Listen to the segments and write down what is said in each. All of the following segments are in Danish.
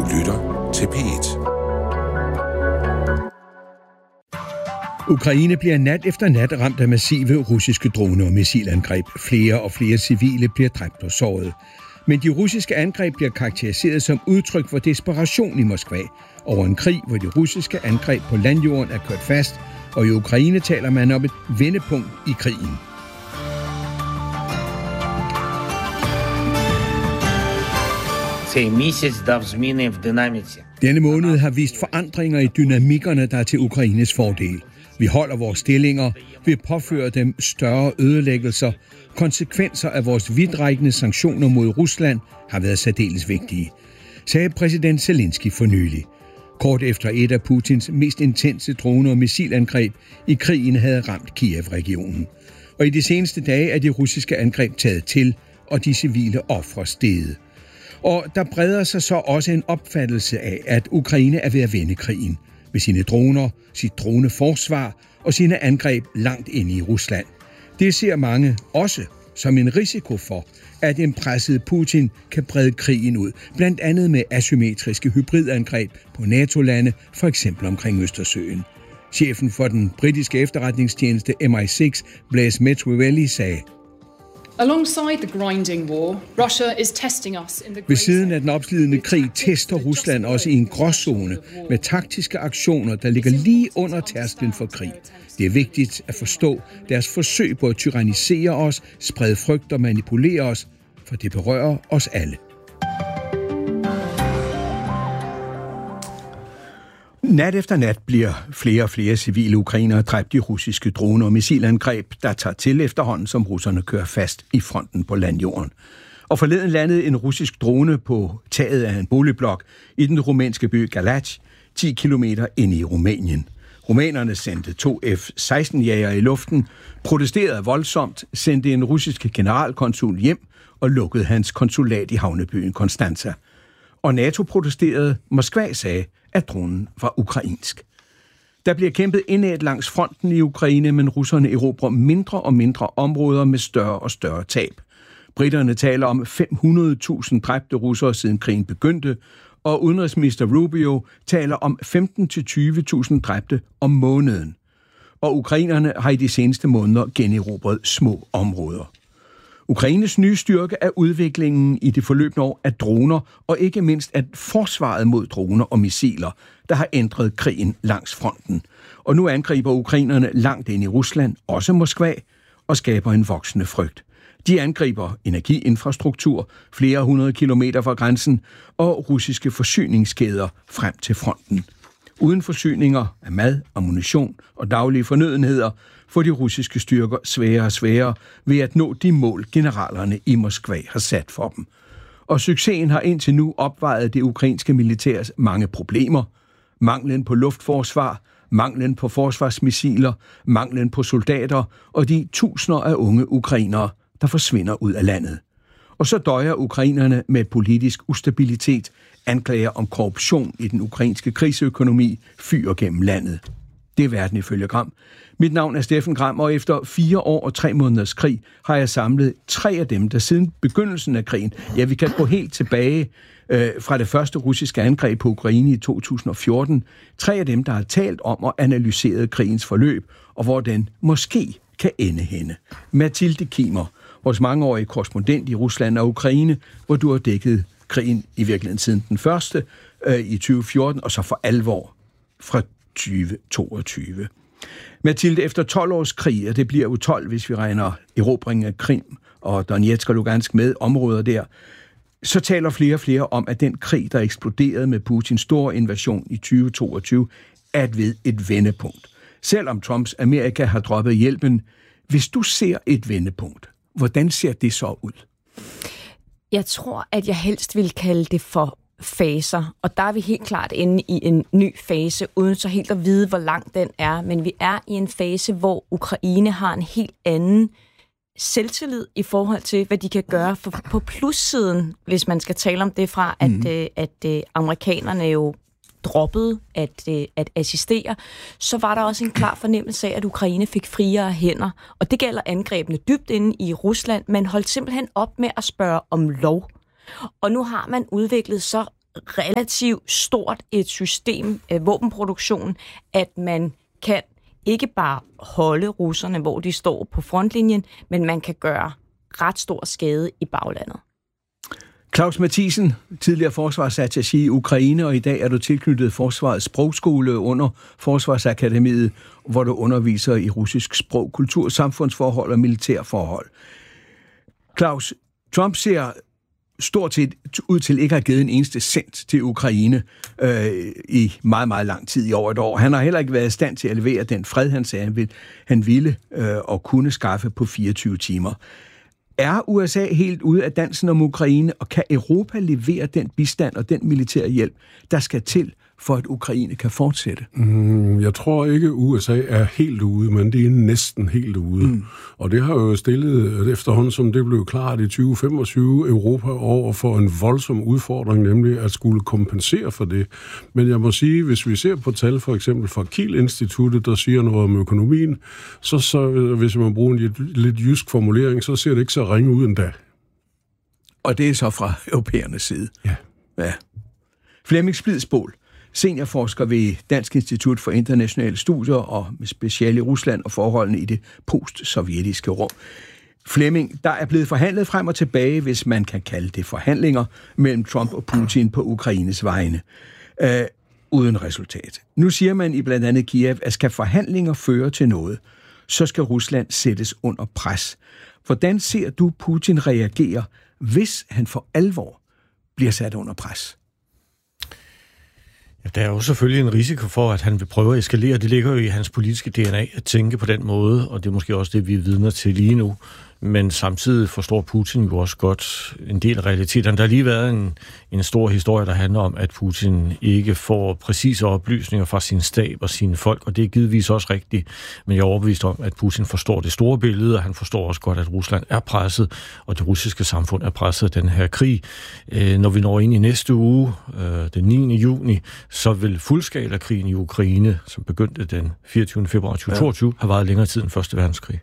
lytter til P1. Ukraine bliver nat efter nat ramt af massive russiske droner og missilangreb. Flere og flere civile bliver dræbt og såret. Men de russiske angreb bliver karakteriseret som udtryk for desperation i Moskva over en krig, hvor de russiske angreb på landjorden er kørt fast, og i Ukraine taler man om et vendepunkt i krigen. Denne måned har vist forandringer i dynamikkerne, der er til Ukraines fordel. Vi holder vores stillinger, vi påfører dem større ødelæggelser. Konsekvenser af vores vidtrækkende sanktioner mod Rusland har været særdeles vigtige, sagde præsident Zelensky for nylig. Kort efter et af Putins mest intense droner- og missilangreb i krigen havde ramt Kiev-regionen. Og i de seneste dage er de russiske angreb taget til, og de civile ofre steget. Og der breder sig så også en opfattelse af, at Ukraine er ved at vinde krigen med sine droner, sit droneforsvar og sine angreb langt inde i Rusland. Det ser mange også som en risiko for, at en presset Putin kan brede krigen ud, blandt andet med asymmetriske hybridangreb på NATO-lande, for eksempel omkring Østersøen. Chefen for den britiske efterretningstjeneste MI6, Blaise Metrovelli, sagde: Alongside the grinding war, Russia is testing us in the Ved siden af den opslidende krig tester Rusland også i en gråzone med taktiske aktioner, der ligger lige under tærsklen for krig. Det er vigtigt at forstå deres forsøg på at tyrannisere os, sprede frygt og manipulere os, for det berører os alle. Nat efter nat bliver flere og flere civile ukrainere dræbt i russiske droner og missilangreb, der tager til efterhånden, som russerne kører fast i fronten på landjorden. Og forleden landede en russisk drone på taget af en boligblok i den rumænske by Galați, 10 kilometer inde i Rumænien. Rumænerne sendte 2 F-16-jagere i luften, protesterede voldsomt, sendte en russisk generalkonsul hjem og lukkede hans konsulat i havnebyen Konstanza. Og NATO protesterede. Moskva sagde, at dronen var ukrainsk. Der bliver kæmpet indad langs fronten i Ukraine, men russerne erobrer mindre og mindre områder med større og større tab. Briterne taler om 500.000 dræbte russere siden krigen begyndte, og udenrigsminister Rubio taler om 15-20.000 dræbte om måneden. Og ukrainerne har i de seneste måneder generobret små områder. Ukraines nye styrke er udviklingen i det forløbne år af droner, og ikke mindst at forsvaret mod droner og missiler, der har ændret krigen langs fronten. Og nu angriber ukrainerne langt ind i Rusland, også Moskva, og skaber en voksende frygt. De angriber energiinfrastruktur flere hundrede kilometer fra grænsen og russiske forsyningskæder frem til fronten. Uden forsyninger af mad, ammunition og daglige fornødenheder får de russiske styrker sværere og sværere ved at nå de mål, generalerne i Moskva har sat for dem. Og succesen har indtil nu opvejet det ukrainske militærs mange problemer. Manglen på luftforsvar, manglen på forsvarsmissiler, manglen på soldater og de tusinder af unge ukrainere, der forsvinder ud af landet. Og så døjer ukrainerne med politisk ustabilitet, anklager om korruption i den ukrainske krigsøkonomi fyrer gennem landet. Det er verden ifølge Gram. Mit navn er Steffen Gram, og efter 4 år og 3 måneders krig har jeg samlet 3 af dem, der siden begyndelsen af krigen, ja, vi kan gå helt tilbage fra det første russiske angreb på Ukraine i 2014, 3 af dem, der har talt om og analyseret krigens forløb, og hvor den måske kan ende henne. Mathilde Kimer, vores mangeårige korrespondent i Rusland og Ukraine, hvor du har dækket krigen i virkeligheden siden den første i 2014, og så for alvor fra 2022. Mathilde, efter 12 års krig, og det bliver jo 12, hvis vi regner erobringen af Krim og Donetsk og Lugansk med områder der, så taler flere og flere om, at den krig, der eksploderede med Putins store invasion i 2022, er ved et vendepunkt. Selvom Trumps Amerika har droppet hjælpen, hvis du ser et vendepunkt, hvordan ser det så ud? Jeg tror, at jeg helst vil kalde det for faser, og der er vi helt klart inde i en ny fase, uden så helt at vide, hvor lang den er. Men vi er i en fase, hvor Ukraine har en helt anden selvtillid i forhold til, hvad de kan gøre på plussiden, hvis man skal tale om det fra, at amerikanerne jo droppede at assistere, så var der også en klar fornemmelse af, at Ukraine fik friere hænder. Og det gælder angrebene dybt inde i Rusland, men holdt simpelthen op med at spørge om lov. Og nu har man udviklet så relativt stort et system, våbenproduktion, at man kan ikke bare holde russerne, hvor de står på frontlinjen, men man kan gøre ret stor skade i baglandet. Claus Mathisen, tidligere forsvarsattaché i Ukraine, og i dag er du tilknyttet Forsvarets Sprogskole under Forsvarsakademiet, hvor du underviser i russisk sprog, kultur, samfundsforhold og militærforhold. Claus, Trump ser stort set ud til ikke at have givet en eneste cent til Ukraine i meget, meget lang tid, i over et år. Han har heller ikke været i stand til at levere den fred, han sagde, han ville og kunne skaffe på 24 timer. Er USA helt ude af dansen om Ukraine, og kan Europa levere den bistand og den militære hjælp, der skal til, for at Ukraine kan fortsætte? Jeg tror ikke, USA er helt ude, men det er næsten helt ude. Og det har jo stillet efterhånden, som det blev klart i 2025, Europa over for en voldsom udfordring, nemlig at skulle kompensere for det. Men jeg må sige, hvis vi ser på tal for eksempel fra Kiel-instituttet, der siger noget om økonomien, så hvis man bruger en lidt jysk formulering, så ser det ikke så ringe ud endda. Og det er så fra europæernes side? Ja. Flemming Splidsbol, seniorforsker ved Dansk Institut for Internationale Studier og med speciale i Rusland og forholdene i det post-sovjetiske rum. Flemming, der er blevet forhandlet frem og tilbage, hvis man kan kalde det forhandlinger, mellem Trump og Putin på Ukraines vegne. Uden resultat. Nu siger man i blandt andet Kiev, at skal forhandlinger føre til noget, så skal Rusland sættes under pres. Hvordan ser du Putin reagere, hvis han for alvor bliver sat under pres? Der er jo selvfølgelig en risiko for, at han vil prøve at eskalere. Det ligger jo i hans politiske DNA at tænke på den måde, og det er måske også det, vi er vidner til lige nu. Men samtidig forstår Putin jo også godt en del af realiteterne. Der har lige været en stor historie, der handler om, at Putin ikke får præcise oplysninger fra sin stab og sine folk, og det er givetvis også rigtigt. Men jeg er overbevist om, at Putin forstår det store billede, og han forstår også godt, at Rusland er presset, og det russiske samfund er presset af den her krig. Når vi når ind i næste uge, den 9. juni, så vil fuldskala-krigen i Ukraine, som begyndte den 24. februar 2022, have varet længere tid end 1. verdenskrig.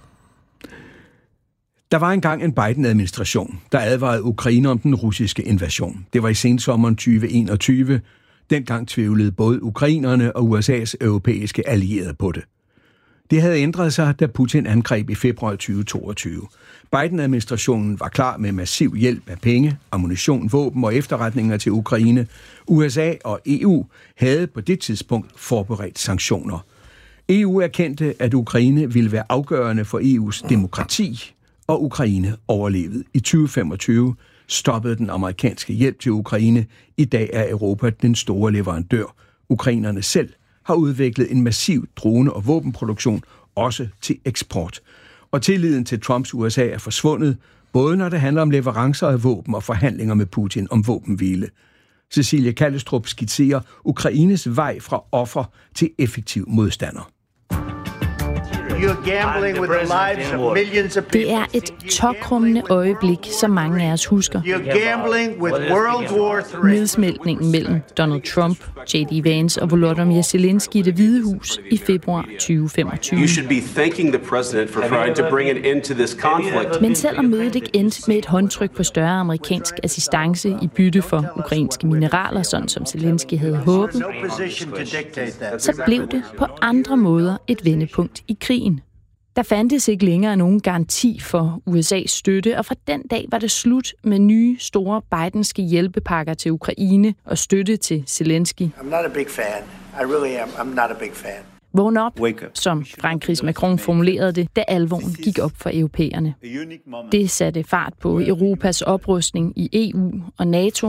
Der var engang en Biden-administration, der advarede Ukraine om den russiske invasion. Det var i sensommeren 2021. Dengang tvivlede både ukrainerne og USA's europæiske allierede på det. Det havde ændret sig, da Putin angreb i februar 2022. Biden-administrationen var klar med massiv hjælp af penge, ammunition, våben og efterretninger til Ukraine. USA og EU havde på det tidspunkt forberedt sanktioner. EU erkendte, at Ukraine ville være afgørende for EU's demokrati, og Ukraine overlevede. I 2025 stoppede den amerikanske hjælp til Ukraine. I dag er Europa den store leverandør. Ukrainerne selv har udviklet en massiv drone- og våbenproduktion, også til eksport. Og tilliden til Trumps USA er forsvundet, både når det handler om leverancer af våben og forhandlinger med Putin om våbenhvile. Cecilie Kallestrup skitserer Ukraines vej fra offer til effektiv modstander. Det er et tokrummende øjeblik, som mange af os husker. Nedsmeltningen mellem Donald Trump, J.D. Vance og Volodymyr Zelensky i Det Hvide Hus i februar 2025. Men selvom mødet ikke endte med et håndtryk på større amerikansk assistance i bytte for ukrainske mineraler, sådan som Zelensky havde håbet, så blev det på andre måder et vendepunkt i krigen. Der fandtes ikke længere nogen garanti for USA's støtte, og fra den dag var det slut med nye, store Bidenske hjælpepakker til Ukraine og støtte til Zelensky. Vågn op, som Frankrigs Macron formulerede det, da alvoren gik op for europæerne. Det satte fart på Europas oprustning i EU og NATO,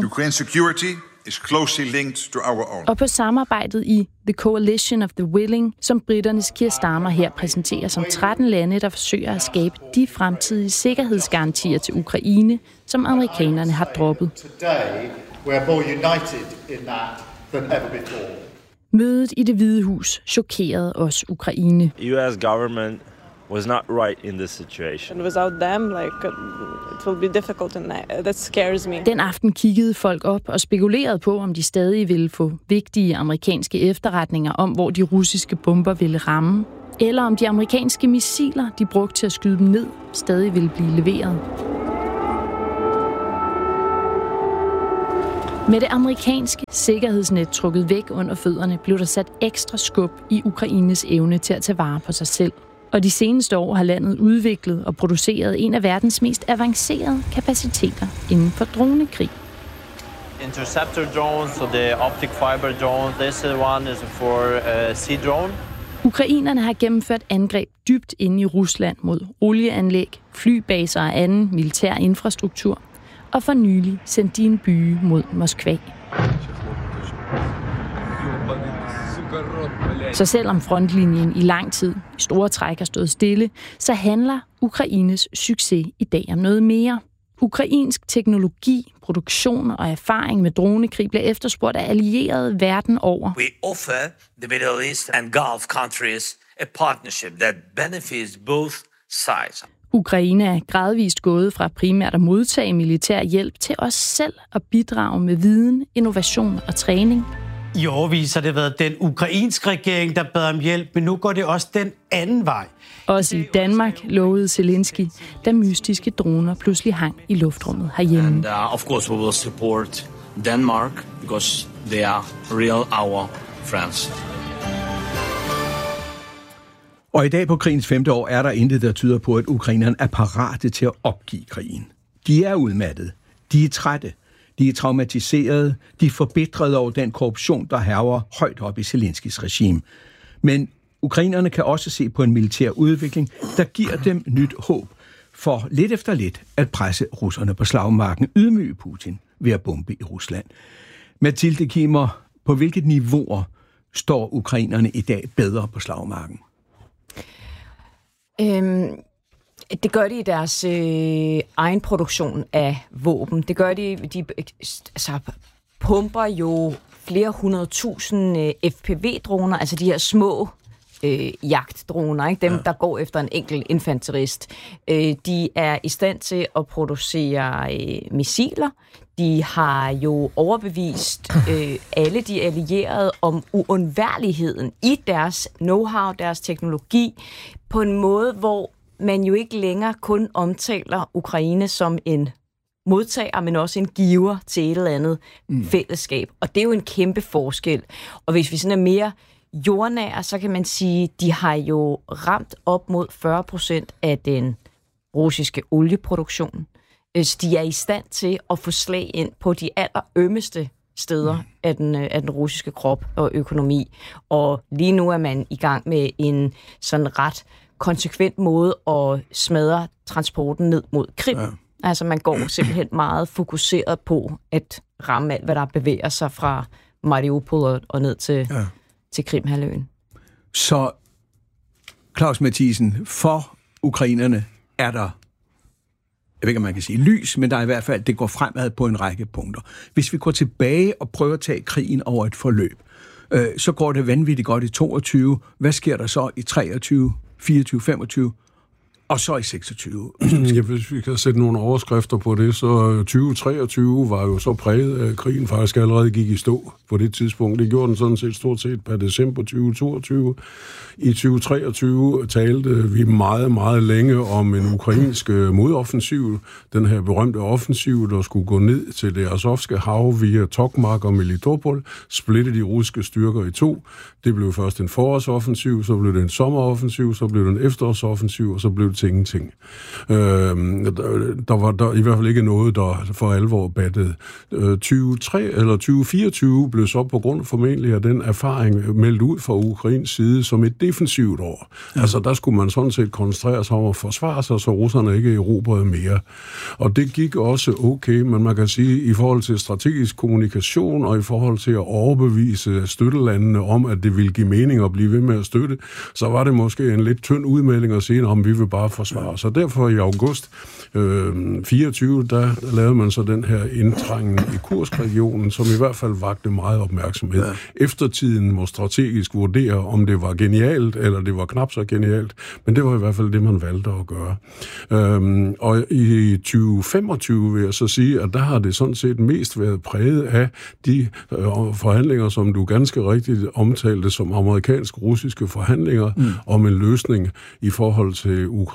og på samarbejdet i The Coalition of the Willing, som briternes Keir Starmer her præsenterer som 13 lande, der forsøger at skabe de fremtidige sikkerhedsgarantier til Ukraine, som amerikanerne har droppet. Mødet i Det Hvide Hus chokerede os Ukraine. US government was not right in this situation. Without them, it will be difficult, and that scares me. Den aften kiggede folk op og spekulerede på, om de stadig ville få vigtige amerikanske efterretninger om, hvor de russiske bomber ville ramme, eller om de amerikanske missiler, de brugte til at skyde dem ned, stadig ville blive leveret. Med det amerikanske sikkerhedsnet trukket væk under fødderne, blev der sat ekstra skub i Ukraines evne til at tage vare på sig selv. Og de seneste år har landet udviklet og produceret en af verdens mest avancerede kapaciteter inden for dronekrig. Interceptor drones, so the optic fiber drone. This one is for sea drone. Ukrainerne har gennemført angreb dybt inde i Rusland mod olieanlæg, flybaser og anden militær infrastruktur, og for nylig sendte de en byge mod Moskva. Så selvom frontlinjen i lang tid i store træk har stået stille, så handler Ukraines succes i dag om noget mere. Ukrainsk teknologi, produktion og erfaring med dronekrig bliver efterspurgt af allierede verden over. We offer the Middle East and Gulf countries a partnership that benefits both sides. Ukraine er gradvist gået fra primært at modtage militær hjælp til os selv at bidrage med viden, innovation og træning. I årevis har det været den ukrainske regering, der bad om hjælp, men nu går det også den anden vej. Også i Danmark lovede Zelensky, da mystiske droner pludselig hang i luftrummet herhjemme. And of course we will support Denmark because they are real our friends. Og i dag på krigens 5. år er der intet, der tyder på, at ukrainerne er parate til at opgive krigen. De er udmattede. De er trætte. De er traumatiserede. De er forbitrede over den korruption, der hærger højt op i Zelenskys regime. Men ukrainerne kan også se på en militær udvikling, der giver dem nyt håb for lidt efter lidt at presse russerne på slagmarken, ydmyge Putin ved at bombe i Rusland. Mathilde Kimmer, på hvilket niveauer står ukrainerne i dag bedre på slagmarken? Det gør de i deres egen produktion af våben. Det gør de pumper jo flere 100.000 FPV-droner, altså de her små jagtdroner, ikke? Dem, der går efter en enkelt infanterist. De er i stand til at producere missiler. De har jo overbevist alle de allierede om uundværligheden i deres know-how, deres teknologi, på en måde, hvor man jo ikke længere kun omtaler Ukraine som en modtager, men også en giver til et eller andet fællesskab. Og det er jo en kæmpe forskel. Og hvis vi sådan er mere jordnære, så kan man sige, at de har jo ramt op mod 40% af den russiske olieproduktion. Så de er i stand til at få slag ind på de allerømmeste steder af den russiske krop og økonomi. Og lige nu er man i gang med en sådan ret konsekvent måde at smadre transporten ned mod Krim. Ja. Altså man går simpelthen meget fokuseret på at ramme alt, hvad der bevæger sig fra Mariupol og ned til Krimhalvøen. Så Claus Mathisen, for ukrainerne er der, jeg ved ikke, om man kan sige lys, men der er i hvert fald, det går fremad på en række punkter. Hvis vi går tilbage og prøver at tage krigen over et forløb, så går det vanvittigt godt i 22. Hvad sker der så i 23, 24, 25 og så i 26? Ja, hvis vi kan sætte nogle overskrifter på det, så 2023 var jo så præget af, at krigen faktisk allerede gik i stå på det tidspunkt. Det gjorde den sådan set stort set per december 2022. I 2023 talte vi meget, meget længe om en ukrainsk modoffensiv. Den her berømte offensiv, der skulle gå ned til det Azovske hav via Tokmak og Melitopol, splitte de russiske styrker i to. Det blev først en forårsoffensiv, så blev det en sommeroffensiv, så blev det en efterårsoffensiv, og så blev det til ingenting. Der var i hvert fald ikke noget, der for alvor battede. 2024 blev så på grund formentlig af den erfaring meldt ud fra Ukrains side som et defensivt år. Ja. Altså der skulle man sådan set koncentrere sig om at forsvare sig, så russerne ikke erobrede mere. Og det gik også okay, men man kan sige, i forhold til strategisk kommunikation og i forhold til at overbevise støttelandene om, at det ville give mening at blive ved med at støtte, så var det måske en lidt tynd udmelding at sige, om vi vil bare forsvare. Så derfor i august 24, der lavede man så den her indtrængen i Kursk-regionen, som i hvert fald vagte meget opmærksomhed. Ja. Eftertiden må strategisk vurdere, om det var genialt, eller det var knap så genialt, men det var i hvert fald det, man valgte at gøre. Og i 2025 vil jeg så sige, at der har det sådan set mest været præget af de forhandlinger, som du ganske rigtigt omtalte som amerikansk-russiske forhandlinger om en løsning i forhold til Ukraine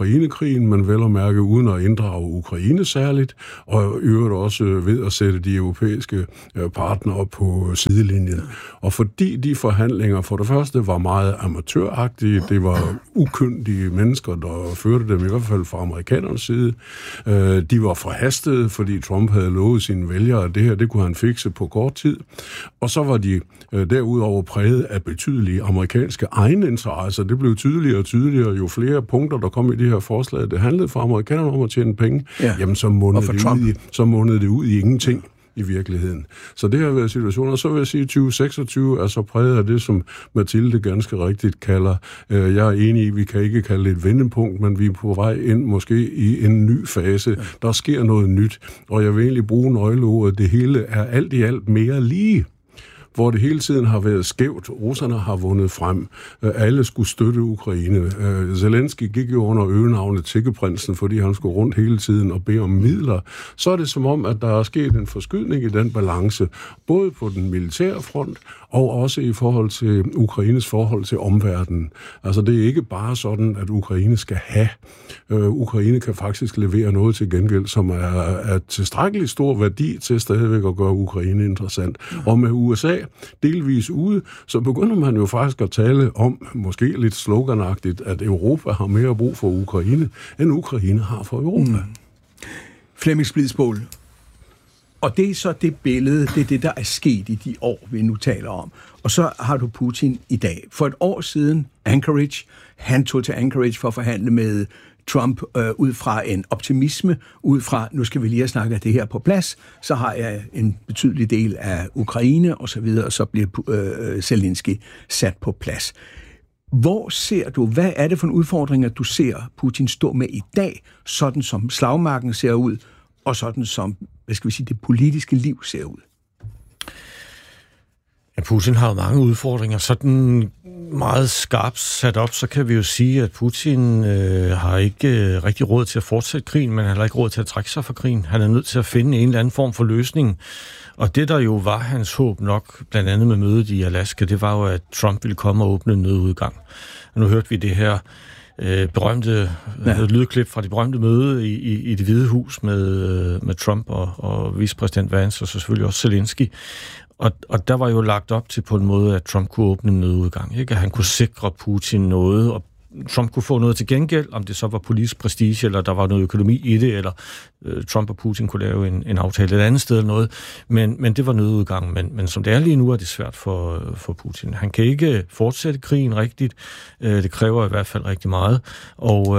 Ukrainekrigen, men vel at mærke uden at inddrage Ukraine særligt, og i øvrigt også ved at sætte de europæiske partnere på sidelinjen. Og fordi de forhandlinger for det første var meget amatøragtige, det var ukyndige mennesker, der førte dem i hvert fald fra amerikanernes side. De var forhastede, fordi Trump havde lovet sine vælgere, at det her, det kunne han fikse på kort tid. Og så var de derudover præget af betydelige amerikanske egeninteresser. Det blev tydeligere og tydeligere, jo flere punkter, der kom i det her forslag. Det handlede for amerikanerne om at tjene penge. Ja. Jamen, så mundede det ud i ingenting i virkeligheden. Så det har været situationen. Og så vil jeg sige, at 2026 er så præget af det, som Mathilde ganske rigtigt kalder. Jeg er enig i, vi kan ikke kalde det et vendepunkt, men vi er på vej ind måske i en ny fase. Ja. Der sker noget nyt, og jeg vil egentlig bruge nøgleordet. Det hele er alt i alt mere lige, hvor det hele tiden har været skævt. Russerne har vundet frem. Alle skulle støtte Ukraine. Zelensky gik jo under øgenavnet Tikkeprinsen, fordi han skulle rundt hele tiden og bede om midler. Så er det som om, at der er sket en forskydning i den balance, både på den militære front og også i forhold til Ukraines forhold til omverdenen. Altså, det er ikke bare sådan, at Ukraine skal have. Ukraine kan faktisk levere noget til gengæld, som er tilstrækkelig stor værdi til stadigvæk at gøre Ukraine interessant. Og med USA delvis ude, så begynder man jo faktisk at tale om, måske lidt sloganagtigt, at Europa har mere brug for Ukraine, end Ukraine har for Europa. Flemming Splidsbål. Og det er så det billede, det er det, der er sket i de år, vi nu taler om. Og så har du Putin i dag. For et år siden, Anchorage, han tog til Anchorage for at forhandle med Trump ud fra en optimisme, ud fra, nu skal vi lige have snakket det her på plads, så har jeg en betydelig del af Ukraine og så videre, og så bliver Zelensky sat på plads. Hvor ser du, hvad er det for en udfordring, at du ser Putin stå med i dag, sådan som slagmarken ser ud, og sådan som, hvad skal vi sige, det politiske liv ser ud? Ja, Putin har jo mange udfordringer. Sådan meget skarpt sat op, så kan vi jo sige, at Putin har ikke rigtig råd til at fortsætte krigen, men han har ikke råd til at trække sig fra krigen. Han er nødt til at finde en eller anden form for løsning. Og det, der jo var hans håb nok, blandt andet med mødet i Alaska, det var jo, at Trump ville komme og åbne en nødudgang. Og nu hørte vi det her berømte lydklip fra det berømte møde i Det Hvide Hus med Trump og vicepræsident Vance, og så selvfølgelig også Zelensky. Og der var jo lagt op til på en måde, at Trump kunne åbne en nødudgang, ikke? At han kunne sikre Putin noget, og Trump kunne få noget til gengæld, om det så var politisk prestige, eller der var noget økonomi i det, eller Trump og Putin kunne lave en aftale et andet sted eller noget. Men det var nødudgangen. Men som det er lige nu, er det svært for Putin. Han kan ikke fortsætte krigen rigtigt. Det kræver i hvert fald rigtig meget. Og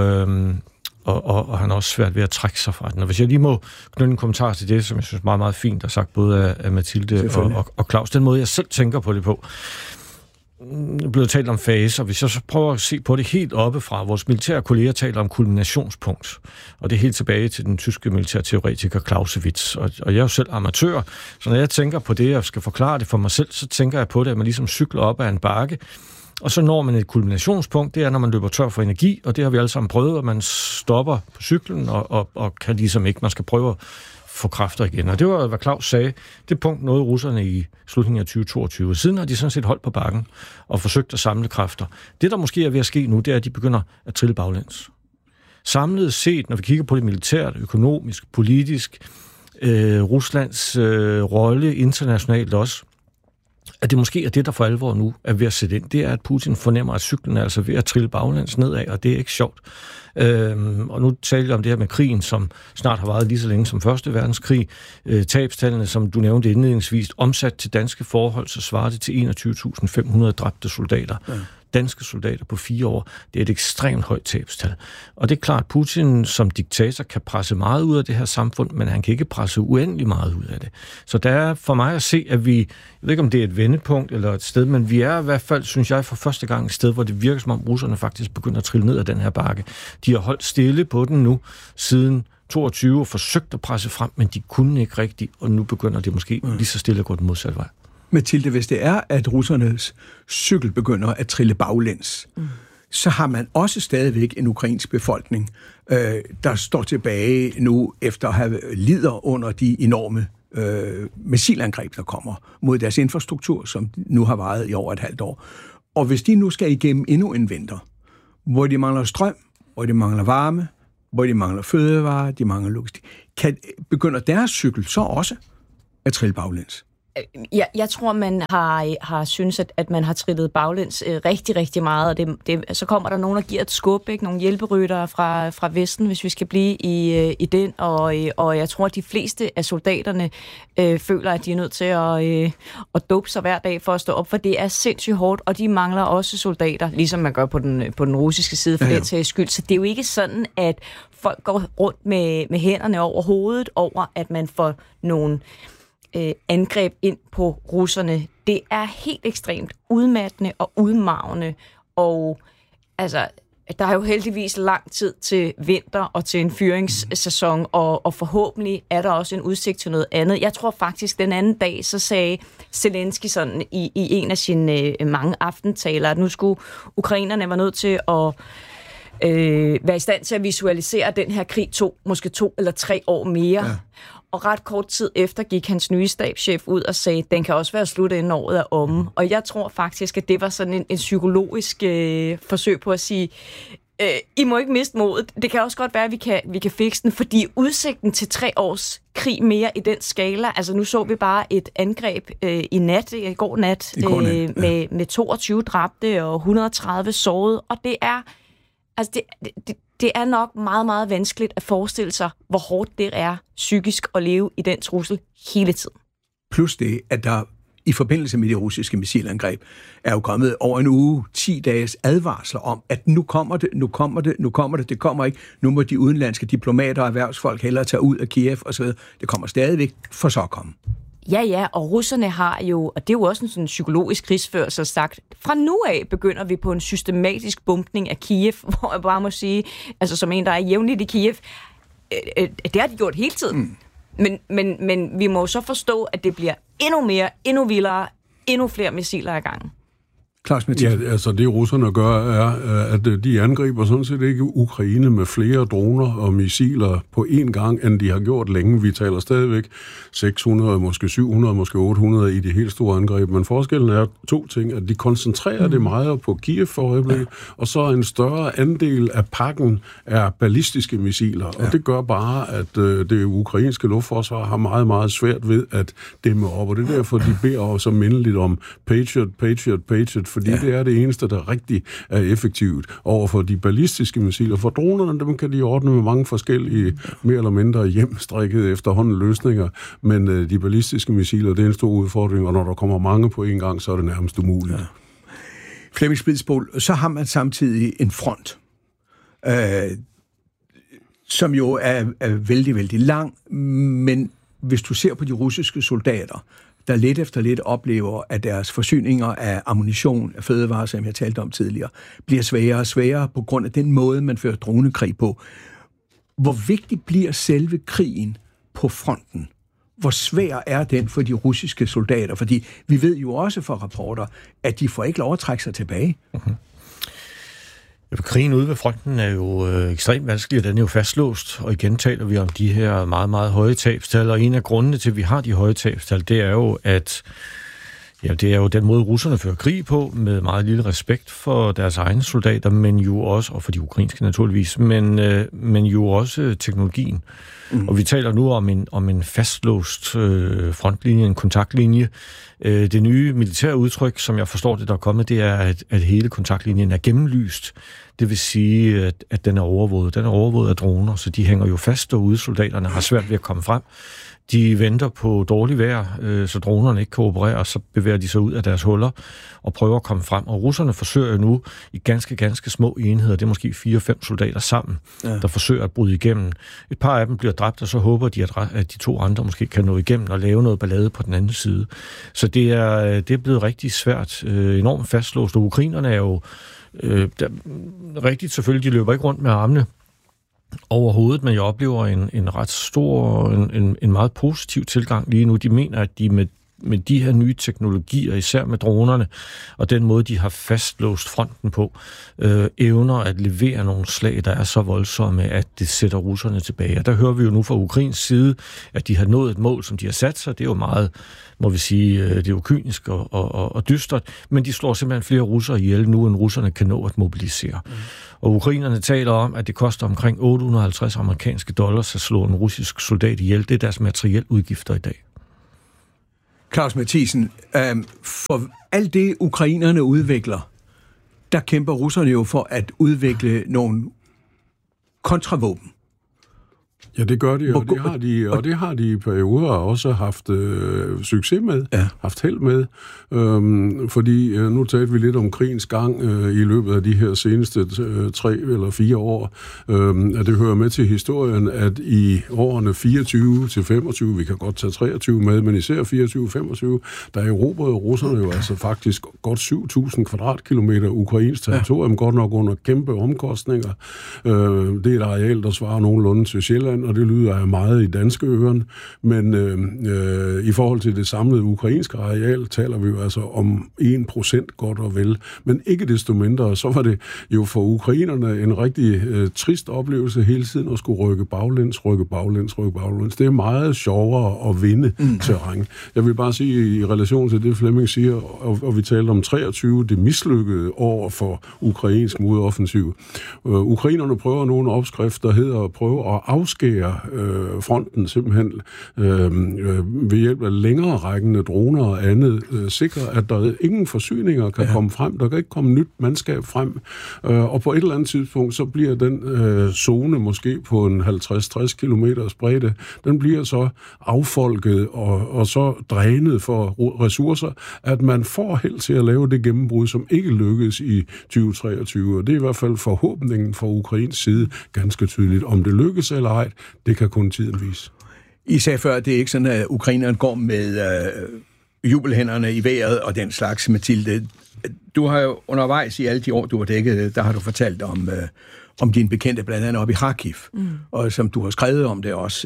han er også svært ved at trække sig fra den. Og hvis jeg lige må knytte en kommentar til det, som jeg synes meget, meget fint er sagt, både af Mathilde og Claus, den måde, jeg selv tænker på det på. Der blev talt om faser. Hvis jeg så prøver at se på det helt oppefra, vores militære kolleger taler om kulminationspunkt, og det er helt tilbage til den tyske militærteoretiker Clausewitz. Og jeg er jo selv amatør, så når jeg tænker på det, og skal forklare det for mig selv, så tænker jeg på det, at man ligesom cykler op ad en bakke, og så når man et kulminationspunkt, det er, når man løber tør for energi, og det har vi alle sammen prøvet, at man stopper på cyklen, og kan ligesom ikke, man skal prøve at få kræfter igen. Og det var, hvad Claus sagde, det punkt nåede russerne i slutningen af 2022. Siden har de sådan set holdt på bakken og forsøgt at samle kræfter. Det, der måske er ved at ske nu, det er, at de begynder at trille baglæns. Samlet set, når vi kigger på det militært, økonomisk, politisk, Ruslands rolle internationalt også, at det måske er det, der for alvor nu er ved at sætte ind, det er, at Putin fornemmer, at cyklen er altså ved at trille baglæns nedad, og det er ikke sjovt. Og nu taler jeg om det her med krigen, som snart har varet lige så længe som Første Verdenskrig. Tabstallene, som du nævnte indledningsvis, omsat til danske forhold, så svarer det til 21.500 dræbte soldater. Ja. Danske soldater på 4 år. Det er et ekstremt højt tabstal. Og det er klart, at Putin som diktator kan presse meget ud af det her samfund, men han kan ikke presse uendelig meget ud af det. Så der er for mig at se, at vi, jeg ved ikke om det er et vendepunkt eller et sted, men vi er i hvert fald, synes jeg, for første gang et sted, hvor det virker som om russerne faktisk begynder at trille ned af den her bakke. De har holdt stille på den nu siden 22 og forsøgt at presse frem, men de kunne ikke rigtigt, og nu begynder det måske lige så stille at gå den modsatte vej. Mathilde, hvis det er, at russernes cykel begynder at trille baglæns, så har man også stadigvæk en ukrainsk befolkning, der står tilbage nu efter at have lider under de enorme missilangreb, der kommer mod deres infrastruktur, som nu har varet i over et halvt år. Og hvis de nu skal igennem endnu en vinter, hvor de mangler strøm, hvor de mangler varme, hvor de mangler fødevarer, de mangler logistik. Begynder deres cykel så også at trille baglæns? Jeg tror, man har synes, at man har trillet baglæns rigtig, rigtig meget, og så kommer der nogen, der giver et skub, ikke? Nogle hjælperyttere fra Vesten, hvis vi skal blive i den, og jeg tror, at de fleste af soldaterne føler, at de er nødt til at dope sig hver dag for at stå op, for det er sindssygt hårdt, og de mangler også soldater, ligesom man gør på den russiske side for den sags skyld. Så det er jo ikke sådan, at folk går rundt med hænderne over hovedet over, at man får nogle angreb ind på russerne. Det er helt ekstremt udmattende og udmarvende, og altså, der er jo heldigvis lang tid til vinter og til en fyringssæson, og forhåbentlig er der også en udsigt til noget andet. Jeg tror faktisk, den anden dag, så sagde Zelensky sådan i en af sine mange aftentaler, at nu skulle ukrainerne være nødt til at være i stand til at visualisere, at den her krig tog måske 2 eller 3 år mere. Ja. Og ret kort tid efter gik hans nye stabschef ud og sagde, at den kan også være slut inden året er omme. Og jeg tror faktisk, at det var sådan en psykologisk forsøg på at sige, I må ikke miste modet. Det kan også godt være, at vi kan fikse den, fordi udsigten til 3 års krig mere i den skala, altså nu så vi bare et angreb i går nat, med 22 dræbte og 130 sårede, og det er altså det er nok meget, meget vanskeligt at forestille sig, hvor hårdt det er psykisk at leve i den trussel hele tiden. Plus det, at der i forbindelse med det russiske missilangreb er jo kommet over en uge, 10 dages advarsler om, at nu kommer det, det kommer ikke. Nu må de udenlandske diplomater og erhvervsfolk hellere tage ud af Kiev osv. Det kommer stadigvæk, for så at komme. Ja, og russerne har jo, og det er jo også en sådan psykologisk krigsførelse, sagt, fra nu af begynder vi på en systematisk bumpning af Kiev, hvor jeg bare må sige, altså som en, der er jævnligt i Kiev, det har de gjort hele tiden. Men vi må så forstå, at det bliver endnu mere, endnu vildere, endnu flere missiler ad gangen. Ja, altså det russerne gør, er, at de angriber sådan set ikke Ukraine med flere droner og missiler på én gang, end de har gjort længe. Vi taler stadigvæk 600, måske 700, måske 800 i de helt store angreb. Men forskellen er 2 ting, at de koncentrerer det meget på Kiev for øjeblikket, og så en større andel af pakken er ballistiske missiler. Og det gør bare, at det ukrainske luftforsvar har meget, meget svært ved at dæmme op. Og det er derfor, de beder også mindeligt om Patriot, fordi det er det eneste, der rigtig er effektivt over for de ballistiske missiler. For dronerne, dem kan de ordne med mange forskellige, mere eller mindre hjemstrikkede efterhånden løsninger, men de ballistiske missiler, det er en stor udfordring, og når der kommer mange på en gang, så er det nærmest umuligt. Ja. Flemming Spidsbol, så har man samtidig en front, som jo er vældig, vældig lang, men hvis du ser på de russiske soldater, der lidt efter lidt oplever, at deres forsyninger af ammunition, af fødevarer, som jeg talte om tidligere, bliver sværere og sværere på grund af den måde, man fører dronekrig på. Hvor vigtig bliver selve krigen på fronten? Hvor svær er den for de russiske soldater? Fordi vi ved jo også fra rapporter, at de får ikke lov at trække sig tilbage. Mm-hmm. Krigen ude ved fronten er jo ekstremt vanskelig, og den er jo fastlåst, og igen taler vi om de her meget, meget høje tabstal, og en af grundene til, at vi har de høje tabstal, det er jo, at det er jo den måde, russerne fører krig på, med meget lille respekt for deres egne soldater, men jo også, og for de ukrainske naturligvis, men jo også teknologien. Og vi taler nu om en fastlåst frontlinje, en kontaktlinje. Det nye militære udtryk, som jeg forstår det, der er kommet, det er, at hele kontaktlinjen er gennemlyst. Det vil sige, at den er overvåget. Den er overvåget af droner, så de hænger jo fast derude. Soldaterne har svært ved at komme frem. De venter på dårligt vejr, så dronerne ikke kan operere, og så bevæger de sig ud af deres huller og prøver at komme frem. Og russerne forsøger nu i ganske små enheder, det er måske 4-5 soldater sammen, der forsøger at bryde igennem. Et par af dem bliver dræbt, og så håber de, at de 2 andre måske kan nå igennem og lave noget ballade på den anden side. Så det er blevet rigtig svært, enormt fastlåst. Og ukrainerne er jo rigtigt selvfølgelig, de løber ikke rundt med armene overhovedet, men jeg oplever en ret stor, en meget positiv tilgang lige nu. De mener, at de med de her nye teknologier, især med dronerne, og den måde, de har fastlåst fronten på, evner at levere nogle slag, der er så voldsomme, at det sætter russerne tilbage. Og der hører vi jo nu fra Ukrains side, at de har nået et mål, som de har sat sig. Det er jo meget, må vi sige, det er jo kynisk og dystert, men de slår simpelthen flere russere ihjel nu, end russerne kan nå at mobilisere. Og ukrainerne taler om, at det koster omkring $850 amerikanske dollars at slå en russisk soldat ihjel. Det er deres materielle udgifter i dag. Claus Mathisen, for alt det ukrainerne udvikler, der kæmper russerne jo for at udvikle nogle kontravåben. Ja, det gør de, og det har de i perioder også haft succes med, haft held med, fordi nu talte vi lidt om krigens gang i løbet af de her seneste 3 eller 4 år. At det hører med til historien, at i årene 24 til 25, vi kan godt tage 23 med, men især 24-25, der erobrede russerne jo altså faktisk godt 7.000 kvadratkilometer ukrainsk territorium, godt nok under kæmpe omkostninger. Det er et areal, der svarer nogenlunde til Sjælland, og det lyder af meget i danske øren, men i forhold til det samlede ukrainske areal taler vi jo altså om 1% godt og vel. Men ikke desto mindre, så var det jo for ukrainerne en rigtig trist oplevelse hele tiden at skulle rykke baglæns. Det er meget sjovere at vinde terræn. Jeg vil bare sige i relation til det, Flemming siger, og vi talte om 23, det mislykkede år for ukrainsk modoffensiv. Ukrainerne prøver nogle opskrifter, der hedder at prøve at afskære fronten simpelthen ved hjælp af længere rækkende droner og andet, sikre, at der ingen forsyninger kan komme frem. Der kan ikke komme nyt mandskab frem. Og på et eller andet tidspunkt, så bliver den zone måske på en 50-60 kilometers bredde, den bliver så affolket og så drænet for ressourcer, at man får held til at lave det gennembrud, som ikke lykkes i 2023. Og det er i hvert fald forhåbningen fra Ukrains side ganske tydeligt. Om det lykkes eller ej, det kan kun tiden vise. I sagde før, at det er ikke sådan, at ukrainerne går med jubelhænderne i vejret og den slags, Mathilde. Du har jo undervejs i alle de år, du har dækket, der har du fortalt om dine bekendte, blandt andet op i Kharkiv, og som du har skrevet om det også.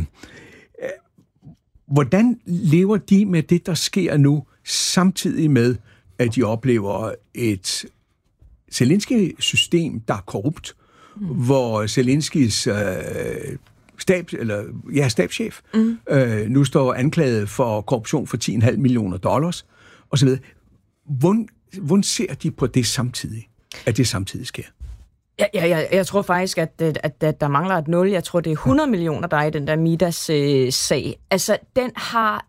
Hvordan lever de med det, der sker nu, samtidig med, at de oplever et Zelensky-system, der er korrupt, hvor Zelenskys stabschef nu står anklaget for korruption for $10,5 millioner osv. Hvordan ser de på det samtidig, at det samtidig sker? Jeg tror faktisk, at der mangler et 0. Jeg tror, det er 100 millioner, der er i den der Midas-sag. Altså, den har...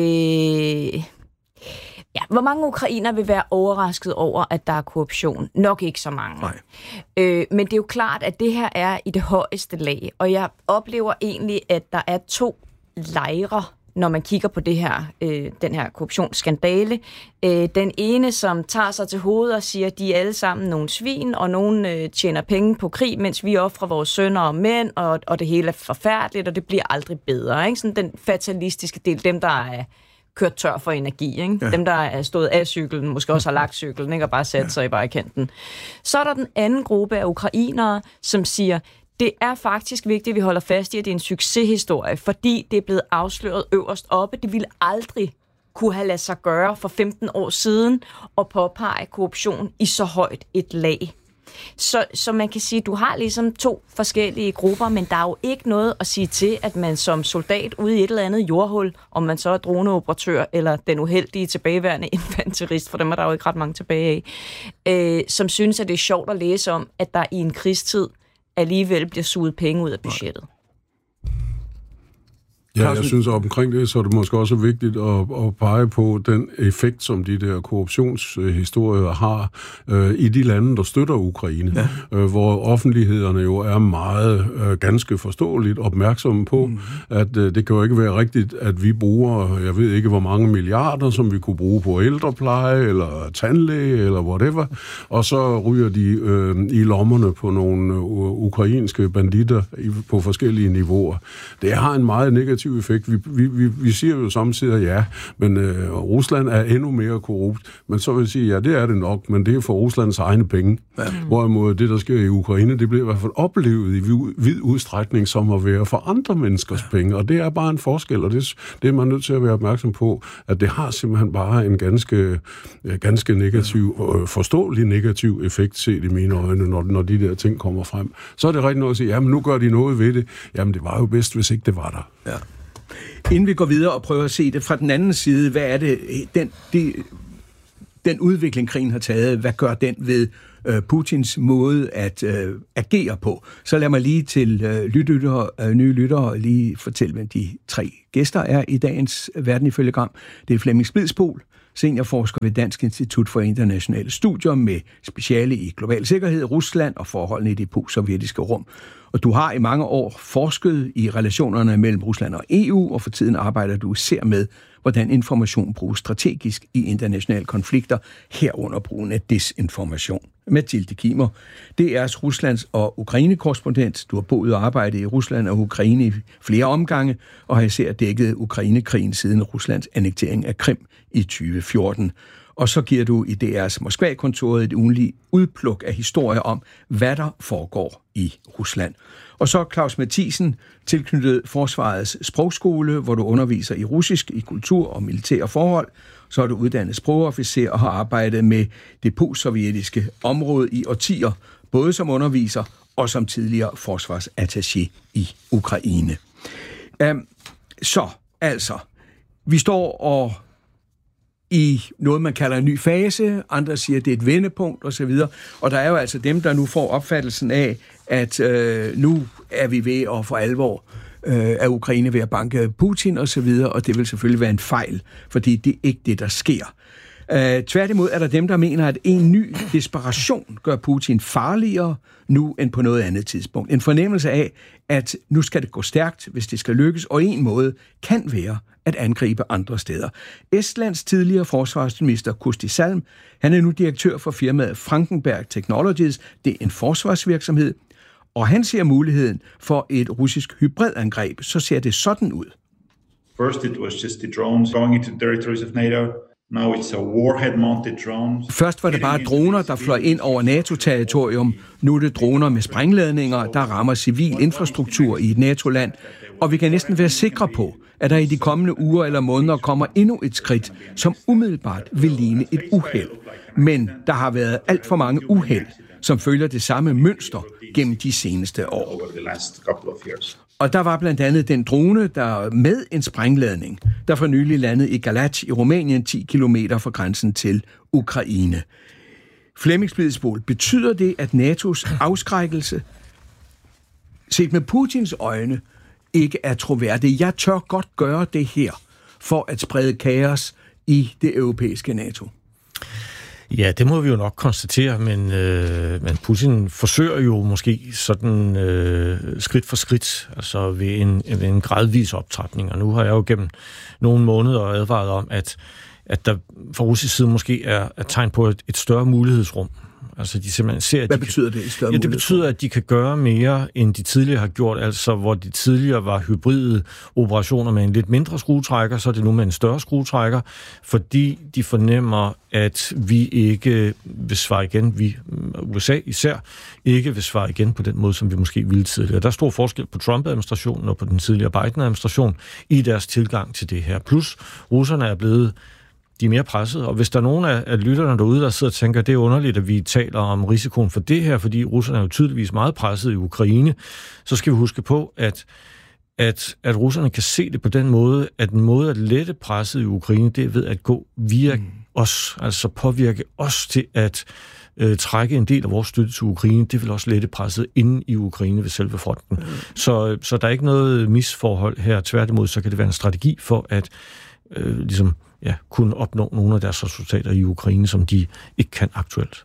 hvor mange ukrainer vil være overrasket over, at der er korruption? Nok ikke så mange. Men det er jo klart, at det her er i det højeste lag. Og jeg oplever egentlig, at der er 2 lejre, når man kigger på det her, den her korruptionsskandale. Den ene, som tager sig til hovedet og siger, at de er alle sammen nogle svin, og nogen tjener penge på krig, mens vi offrer vores sønner og mænd, og det hele er forfærdeligt, og det bliver aldrig bedre. Ikke? Sådan den fatalistiske del, dem der er kørt tør for energi. Ikke? Ja. Dem, der er stået af cyklen, måske også har lagt cyklen, ikke? Og bare sat sig i vejkanten. Så er der den anden gruppe af ukrainere, som siger, det er faktisk vigtigt, at vi holder fast i, at det er en succeshistorie, fordi det er blevet afsløret øverst oppe. Det ville aldrig kunne have ladet sig gøre for 15 år siden at påpege korruption i så højt et lag. Så man kan sige, at du har ligesom 2 forskellige grupper, men der er jo ikke noget at sige til, at man som soldat ude i et eller andet jordhul, om man så er droneoperatør eller den uheldige tilbageværende infanterist, for dem er der jo ikke ret mange tilbage af, som synes, at det er sjovt at læse om, at der i en krigstid alligevel bliver suget penge ud af budgettet. Ja, jeg synes omkring det, så er det måske også vigtigt at pege på den effekt, som de der korruptionshistorier har i de lande, der støtter Ukraine, hvor offentlighederne jo er meget ganske forståeligt opmærksomme på, at det kan jo ikke være rigtigt, at vi bruger, jeg ved ikke hvor mange milliarder, som vi kunne bruge på ældrepleje, eller tandlæge, eller whatever, og så ryger de i lommerne på nogle ukrainske banditter på forskellige niveauer. Det har en meget negativ negativ effekt. Vi siger jo samtidig ja, men Rusland er endnu mere korrupt. Men så vil jeg sige, ja, det er det nok, men det er for Ruslands egne penge. Ja. Hvorimod det, der sker i Ukraine, det bliver i hvert fald oplevet i vid udstrækning som at være for andre menneskers penge, og det er bare en forskel, og det er man nødt til at være opmærksom på, at det har simpelthen bare en ganske negativ, forståelig negativ effekt set i mine øjne, når de der ting kommer frem. Så er det rigtigt nok at sige, jamen nu gør de noget ved det. Jamen det var jo bedst, hvis ikke det var der. Ja. Inden vi går videre og prøver at se det fra den anden side, hvad er det, den udvikling, krigen har taget, hvad gør den ved Putins måde at agere på? Så lad mig lige til nye lyttere lige fortælle, hvem de 3 gæster er i dagens Verden ifølge Gram. Det er Flemming Spidsbol, seniorforsker ved Dansk Institut for Internationale Studier med speciale i global sikkerhed, Rusland og forholdene i det postsovjetiske rum. Og du har i mange år forsket i relationerne mellem Rusland og EU, og for tiden arbejder du især med, hvordan information bruges strategisk i internationale konflikter, herunder brugen af desinformation. Mathilde Kimer, DR's Ruslands- og Ukraine-korrespondent. Du har boet og arbejdet i Rusland og Ukraine i flere omgange, og har især dækket Ukraine-krigen siden Ruslands annektering af Krim i 2014. Og så giver du i DR's Moskva-kontoret et ugenligt udpluk af historier om, hvad der foregår i Rusland. Og så Claus Mathisen, tilknyttet Forsvarets Sprogskole, hvor du underviser i russisk, i kultur og militære forhold. Så er du uddannet sprogofficer og har arbejdet med det postsovjetiske område i årtier, både som underviser og som tidligere forsvarsattaché i Ukraine. Så altså, vi står og i noget, man kalder en ny fase, andre siger, at det er et vendepunkt osv., og der er jo altså dem, der nu får opfattelsen af, at nu er vi ved at for alvor af Ukraine ved at banke Putin osv., og det vil selvfølgelig være en fejl, fordi det er ikke det, der sker. Tværtimod er der dem, der mener, at en ny desperation gør Putin farligere nu end på noget andet tidspunkt. En fornemmelse af, at nu skal det gå stærkt, hvis det skal lykkes, og en måde kan være at angribe andre steder. Estlands tidligere forsvarsminister Kusti Salm, han er nu direktør for firmaet Frankenberg Technologies. Det er en forsvarsvirksomhed, og han ser muligheden for et russisk hybridangreb. Så ser det sådan ud. First it was just the drones going into territories of NATO. Now it's a warhead-mounted drone. Først var det bare droner, der fløj ind over NATO-territorium. Nu er det droner med sprængladninger, der rammer civil infrastruktur i et NATO-land. Og vi kan næsten være sikre på, at der i de kommende uger eller måneder kommer endnu et skridt, som umiddelbart vil ligne et uheld. Men der har været alt for mange uheld, som følger det samme mønster gennem de seneste år. Og der var blandt andet den drone, der med en sprængladning, der for nylig landede i Galați i Rumænien 10 kilometer fra grænsen til Ukraine. Flemming Spidsbol, betyder det, at NATO's afskrækkelse, set med Putins øjne, ikke er troværdig? Jeg tør godt gøre det her for at sprede kaos i det europæiske NATO. Ja, det må vi jo nok konstatere, men Putin forsøger jo måske sådan skridt for skridt, altså ved en gradvis optrapning. Og nu har jeg jo gennem nogle måneder advaret om, at der fra russisk side måske er tegn på et større mulighedsrum. Altså de simpelthen ser, at hvad betyder det? Ja, det betyder, at de kan gøre mere, end de tidligere har gjort. Altså, hvor de tidligere var hybride operationer med en lidt mindre skruetrækker, så er det nu med en større skruetrækker, fordi de fornemmer, at vi ikke vil svare igen, USA især, ikke vil svare igen på den måde, som vi måske ville tidligere. Der er stor forskel på Trump-administrationen og på den tidligere Biden-administration i deres tilgang til det her. Plus, russerne er blevet de er mere presset, og hvis der er nogen af lytterne derude, der sidder og tænker, at det er underligt, at vi taler om risikoen for det her, fordi russerne er jo tydeligvis meget presset i Ukraine, så skal vi huske på, at russerne kan se det på den måde, at en måde at lette presset i Ukraine, det er ved at gå via os, altså påvirke os til at trække en del af vores støtte til Ukraine. Det vil også lette presset inde i Ukraine ved selve fronten. Så der er ikke noget misforhold her. Tværtimod, så kan det være en strategi for at kunne opnå nogle af deres resultater i Ukraine, som de ikke kan aktuelt.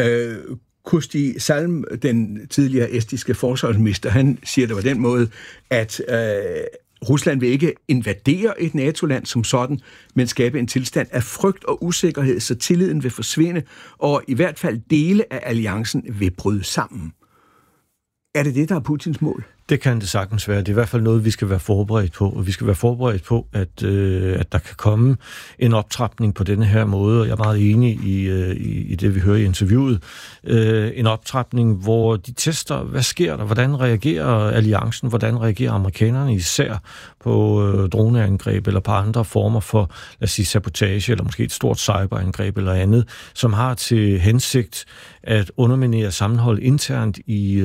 Kusti Salm, den tidligere estiske forsvarsminister, han siger det på den måde, at Rusland vil ikke invadere et NATO-land som sådan, men skabe en tilstand af frygt og usikkerhed, så tilliden vil forsvinde, og i hvert fald dele af alliancen vil bryde sammen. Er det det, der er Putins mål? Det kan det sagtens være. Det er i hvert fald noget, vi skal være forberedt på. Og vi skal være forberedt på, at der kan komme en optrapning på denne her måde. Og jeg er meget enig i det, vi hører i interviewet. En optrapning, hvor de tester, hvad sker der? Hvordan reagerer alliancen? Hvordan reagerer amerikanerne især på droneangreb eller på andre former for, lad os sige, sabotage eller måske et stort cyberangreb eller andet, som har til hensigt at underminere sammenhold internt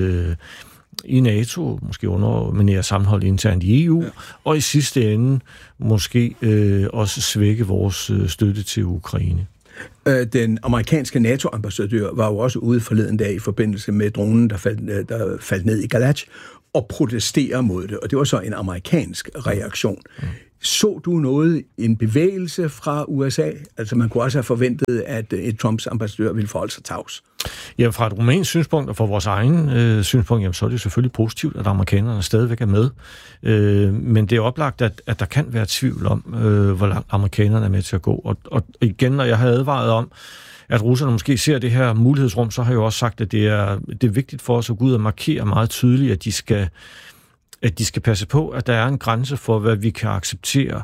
i NATO, måske underminere sammenhold internt i EU, og i sidste ende måske også svække vores støtte til Ukraine. Den amerikanske NATO-ambassadør var jo også ude forleden dag i forbindelse med dronen, der faldt ned i Galach, og protesterer mod det, og det var så en amerikansk reaktion. Så du en bevægelse fra USA? Altså man kunne også have forventet, at et Trumps ambassadør ville forholde sig tavs. Ja, fra et rumænsk synspunkt og fra vores egen synspunkt, jamen, så er det selvfølgelig positivt, at amerikanerne stadigvæk er med. Men det er oplagt, at der kan være tvivl om, hvor langt amerikanerne er med til at gå. Og igen, når jeg har advaret om, at russerne måske ser det her mulighedsrum, så har jeg jo også sagt, at det er vigtigt for os at gå ud og markere meget tydeligt, at de skal passe på, at der er en grænse for, hvad vi kan acceptere.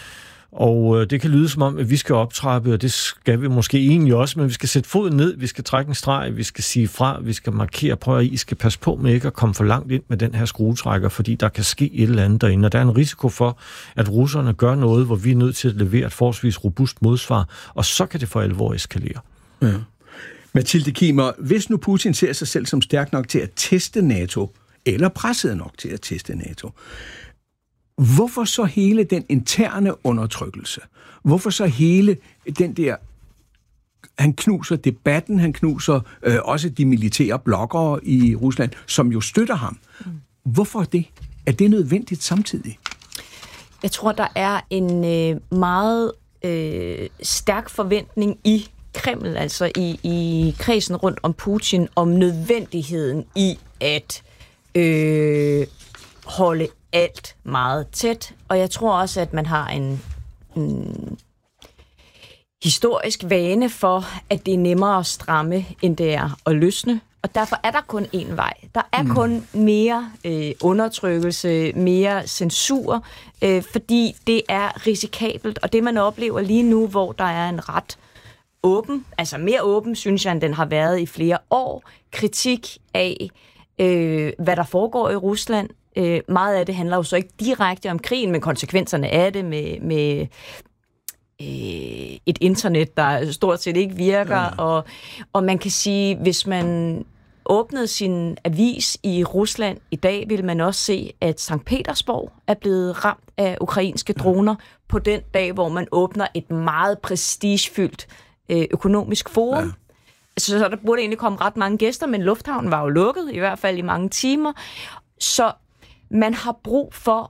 Og det kan lyde som om, at vi skal optrappe, og det skal vi måske egentlig også, men vi skal sætte foden ned, vi skal trække en streg, vi skal sige fra, vi skal markere, prøv at I skal passe på med ikke at komme for langt ind med den her skruetrækker, fordi der kan ske et eller andet derinde, og der er en risiko for, at russerne gør noget, hvor vi er nødt til at levere et forholdsvis robust modsvar, og så kan det for alvor eskalere. Ja. Mathilde Kiemer, hvis nu Putin ser sig selv som stærk nok til at teste NATO, eller presset nok til at teste NATO, hvorfor så hele den interne undertrykkelse? Hvorfor så hele den der... Han knuser debatten, han knuser også de militære bloggere i Rusland, som jo støtter ham. Hvorfor det? Er det nødvendigt samtidig? Jeg tror, der er en meget stærk forventning i Kreml, altså i kredsen rundt om Putin, om nødvendigheden i at holde alt meget tæt. Og jeg tror også, at man har en historisk vane for, at det er nemmere at stramme, end det er at løsne. Og derfor er der kun én vej. Der er kun mere undertrykkelse, mere censur, fordi det er risikabelt. Og det, man oplever lige nu, hvor der er en ret åben, altså mere åben, synes jeg, end den har været i flere år, kritik af, hvad der foregår i Rusland. Meget af det handler jo så ikke direkte om krigen, men konsekvenserne af det med et internet, der stort set ikke virker. Og man kan sige, hvis man åbnede sin avis i Rusland i dag, vil man også se, at Sankt Petersborg er blevet ramt af ukrainske droner på den dag, hvor man åbner et meget prestigefyldt økonomisk forum. Ja. Så der burde egentlig komme ret mange gæster, men lufthavnen var jo lukket, i hvert fald i mange timer. Så man har brug for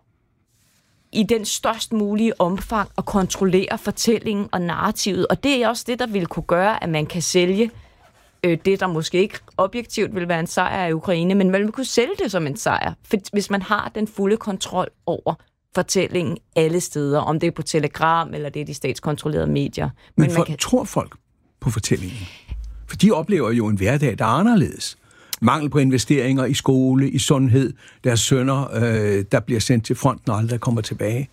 i den størst mulige omfang at kontrollere fortællingen og narrativet, og det er også det, der vil kunne gøre, at man kan sælge det, der måske ikke objektivt vil være en sejr i Ukraine, men man vil kunne sælge det som en sejr, hvis man har den fulde kontrol over fortællingen alle steder, om det er på Telegram, eller det er de statskontrollerede medier. Men tror folk på fortællingen? For de oplever jo en hverdag, der er anderledes. Mangel på investeringer i skole, i sundhed, deres sønner, der bliver sendt til fronten og aldrig kommer tilbage.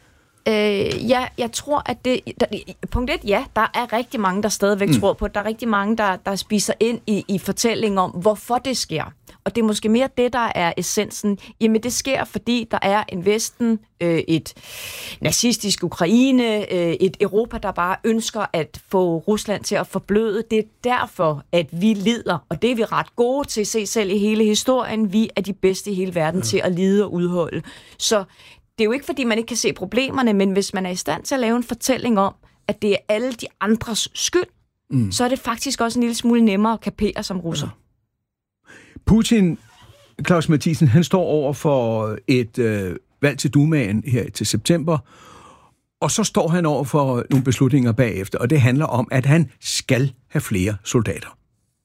Ja, jeg tror, at punkt 1, ja, der er rigtig mange, der stadigvæk tror på det. Der er rigtig mange, der spiser ind i fortællingen om, hvorfor det sker. Og det er måske mere det, der er essensen. Jamen, det sker, fordi der er en Vesten, et nazistisk Ukraine, et Europa, der bare ønsker at få Rusland til at forbløde. Det er derfor, at vi lider, og det er vi ret gode til at se selv i hele historien. Vi er de bedste i hele verden til at lide og udholde. Så det er jo ikke, fordi man ikke kan se problemerne, men hvis man er i stand til at lave en fortælling om, at det er alle de andres skyld, så er det faktisk også en lille smule nemmere at kapere som russer. Ja. Putin, Claus Mathiesen, han står over for et valg til Dumaen her til september, og så står han over for nogle beslutninger bagefter, og det handler om, at han skal have flere soldater.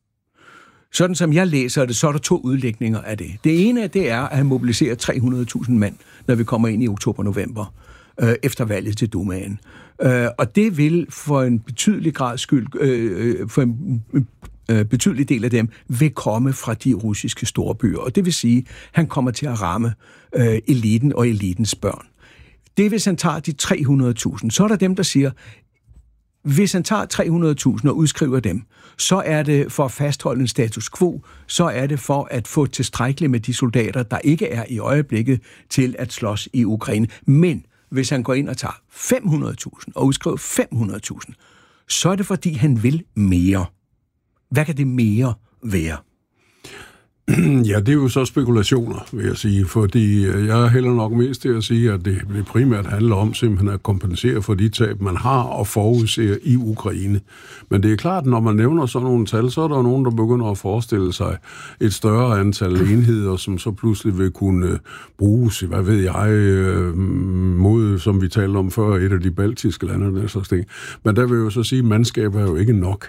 Sådan som jeg læser det, så er der 2 udlægninger af det. Det ene, det er, at han mobiliserer 300.000 mand, når vi kommer ind i oktober-november, efter valget til Dumaen. Og det vil for en betydelig grad skyld, betydelig del af dem, vil komme fra de russiske storbyer. Og det vil sige, at han kommer til at ramme eliten og elitens børn. Det hvis han tager de 300.000, så er der dem, der siger, hvis han tager 300.000 og udskriver dem, så er det for at fastholde en status quo, så er det for at få tilstrækkeligt med de soldater, der ikke er i øjeblikket, til at slås i Ukraine. Men hvis han går ind og tager 500.000 og udskriver 500.000, så er det fordi, han vil mere. Hvad kan det mere være? Ja, det er jo så spekulationer, vil jeg sige, fordi jeg hælder nok mest til at sige, at det primært handler om simpelthen at kompensere for de tab, man har og forudser i Ukraine. Men det er klart, når man nævner sådan nogle tal, så er der nogen, der begynder at forestille sig et større antal enheder, som så pludselig vil kunne bruges, hvad ved jeg, mod, som vi talte om før, et af de baltiske lande. Men der vil jo så sige, at mandskab er jo ikke nok.